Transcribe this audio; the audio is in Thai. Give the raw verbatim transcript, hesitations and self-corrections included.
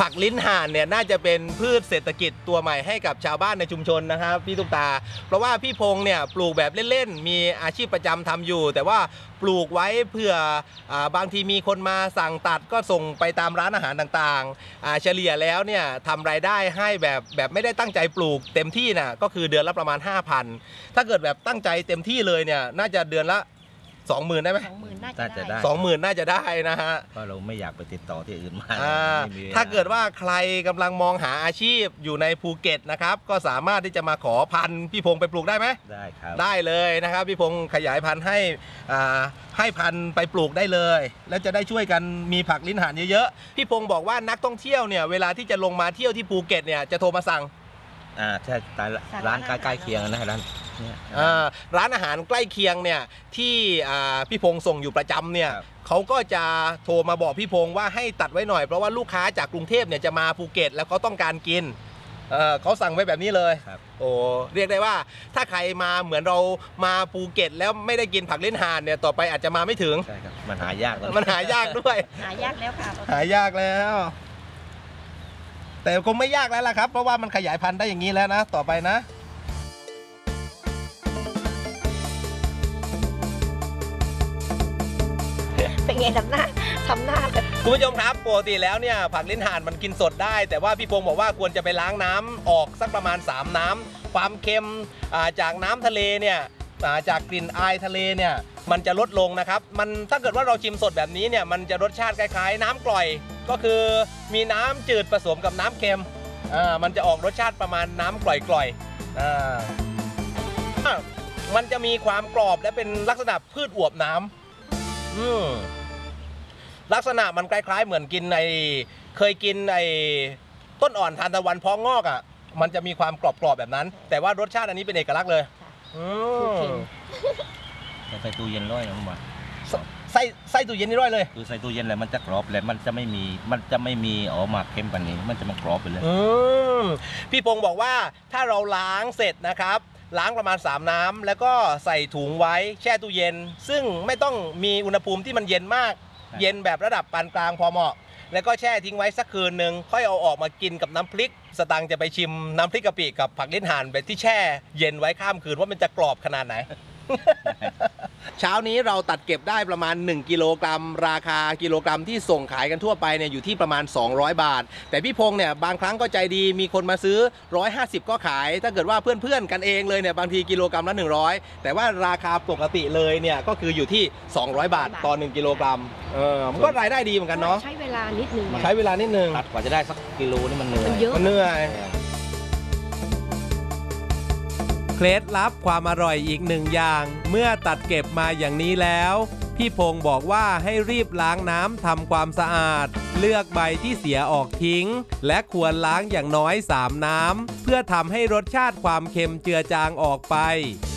ผักลิ้นห่านเนี่ยน่าจะเป็นพืชเศรษฐกิจตัวใหม่ให้กับชาวบ้านในชุมชนนะครับพี่ตุ๊กตาเพราะว่าพี่พงษ์เนี่ยปลูกแบบเล่นๆมีอาชีพประจำทำอยู่แต่ว่าปลูกไว้เพื่ออ่าบางทีมีคนมาสั่งตัดก็ส่งไปตามร้านอาหารต่างๆอ่าเฉลี่ยแล้วเนี่ยทำรายได้ให้แบบแบบไม่ได้ตั้งใจปลูกเต็มที่น่ะก็คือเดือนละประมาณ ห้าพัน ถ้าเกิดแบบตั้งใจเต็มที่เลยเนี่ยน่าจะเดือนละสองหมื่นได้ไหมสองหมื่นน่าน่าจะจะได้ได้สองหมื่นน่าจะได้นะฮะเพราะเราไม่อยากไปติดต่อที่อื่นมาอ่าไม่มีวลถ้าเกิดว่าใครกำลังมองหาอาชีพอยู่ในภูเก็ตนะครับก็สามารถที่จะมาขอพันธุ์พี่พงษ์ไปปลูกได้ไหมได้ครับได้เลยนะครับพี่พงษ์ขยายพันธุ์ให้อ่าให้พันธุ์ไปปลูกได้เลย แล้วจะได้ช่วยกันมีผักลิ้นห่านเยอะๆพี่พงษ์บอกว่านักท่องเที่ยวเนี่ยเวลาที่จะลงมาเที่ยวที่ภูเก็ตเนี่ยจะโทรมาสั่งอ่าใช่แต่ร้านใกล้ๆเคียงนะร้านเนี่ยอ่าร้านอาหารใกล้เคียงเนี่ยที่อ่าพี่พงษ์ส่งอยู่ประจำเนี่ยครับเขาก็จะโทรมาบอกพี่พงษ์ว่าให้ตัดไว้หน่อยเพราะว่าลูกค้าจากกรุงเทพเนี่ยจะมาภูเก็ตแล้วเขาต้องการกินเอ่อเขาสั่งไว้แบบนี้เลยครับโอ้เรียกได้ว่าถ้าใครมาเหมือนเรามาภูเก็ตแล้วไม่ได้กินผักลิ้นห่านเนี่ยต่อไปอาจจะมาไม่ถึงใช่ครับมันหายากแล้วมันหายากด้วยหายากแล้วค่ะหายากแล้ว แต่คงไม่ยากแล้วล่ะครับเพราะว่ามันขยายพันธุ์ได้อย่างนี้แล้วนะต่อไปนะเป็นไงทำหน้าทำหน้าแบบคุณผู้ชมครับปกติแล้วเนี่ยผักลิ้นห่านมันกินสดได้ แต่ว่าพี่พงษ์บอกว่าควรจะไปล้างน้ำออกสักประมาณสามน้ำความเค็มอ่าจากน้ำทะเลเนี่ยอ่าจากกลิ่นอายทะเลเนี่ยมันจะลดลงนะครับมันถ้าเกิดว่าเราชิมสดแบบนี้เนี่ยมันจะรสชาติคล้ายๆ น้ำกร่อยก็คือมีน้ำจืดผสมกับน้ำเค็มอ่ามันจะออกรสชาติประมาณน้ำกร่อยๆอ่ามันจะมีความกรอบและเป็นลักษณะพืชอวบน้ำอืมลักษณะมันคล้ายๆเหมือนกินในเคยกินในต้นอ่อนทานตะวันพองอกอ่ะมันจะมีความกรอบๆแบบนั้น แต่ว่ารสชาติอันนี้เป็นเอกลักษณ์เลยอืมแต่ใส่ตู้เย็นร้อยนะผมว่าไส้ไส้ตู้เย็นนี่ร้อยเลยคือใส่ตู้เย็นแล้วมันจะกรอบแล้วมันจะไม่มีมันจะไม่มีออกมาเค็มกว่านี้มันจะมันกรอบไปเลยอืมพี่พงษ์บอกว่าถ้าเราล้างเสร็จนะครับล้างประมาณสามน้ำแล้วก็ใส่ถุงไว้แช่ตู้เย็น ซึ่งไม่ต้องมีอุณหภูมิที่มันเย็นมาก เย็นแบบระดับปานกลางพอเหมาะแล้วก็แช่ทิ้งไว้สักคืนหนึ่งค่อยเอาออกมากินกับน้ำพริกสตังค์จะไปชิมน้ำพริกกะปิกับผักลิ้นห่านแบบที่แช่เย็นไว้ข้ามคืนว่ามันจะกรอบขนาดไหน เช้านี้เราตัดเก็บได้ประมาณหนึ่งกิโลกรัมราคากิโลกรัมที่ส่งขายกันทั่วไปเนี่ยอยู่ที่ประมาณสองร้อยบาทแต่พี่พงษ์เนี่ยบางครั้งก็ใจดีมีคนมาซื้อหนึ่งร้อยห้าสิบก็ขายถ้าเกิดว่าเพื่อนๆกันเองเลยเนี่ยบางทีกิโลกรัมละหนึ่งร้อยแต่ว่าราคาปกติเลยเนี่ยก็คืออยู่ที่สองร้อยบาทต่อหนึ่งกิโลกรัมเออมันก็รายได้ดีเหมือนกันเนาะใช้เวลานิดนึงใช้เวลานิดนึงตัดกว่าจะได้สักกิโลนี่มันเหนื่อยมันเยอะมันเหนื่อยเคล็ดลับความอร่อยอีกหนึ่งอย่างเมื่อตัดเก็บมาอย่างนี้แล้วพี่พงษ์บอกว่าให้รีบล้างน้ำทำความสะอาดเลือกใบที่เสียออกทิ้งและควรล้างอย่างน้อยสามน้ำเพื่อทำให้รสชาติความเค็มเจือจางออกไป